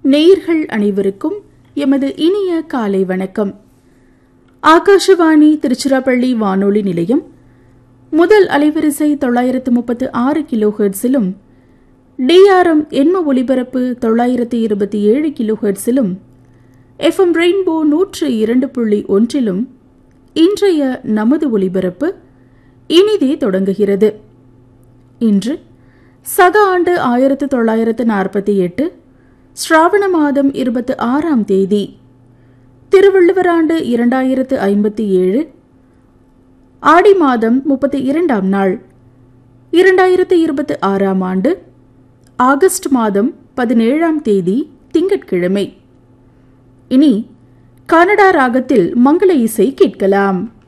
நேயர்கள் அனைவருக்கும் எமது இனிய காலை வணக்கம். ஆகாஷவாணி திருச்சிராப்பள்ளி வானொலி நிலையம் முதல் அலைவரிசை 936 கிலோஹெர்ட்ஸிலும் டிஆர்எம் எண்ம ஒலிபரப்பு 927 கிலோஹெர்ட்ஸிலும் எஃப்எம் ரெயின்போ 102.1 இன்றைய நமது ஒலிபரப்பு இனிதே தொடங்குகிறது. இன்று சக ஆண்டு 1948 ஸ்ராவண மாதம் 26ஆம் தேதி, திருவள்ளுவர் ஆண்டு 2057, ஆடி மாதம் 32ஆம் நாள், 2026ஆம் ஆண்டு ஆகஸ்ட் மாதம் 17ஆம் தேதி திங்கட்கிழமை. இனி கனடா ராகத்தில் மங்கள இசை கேட்கலாம்.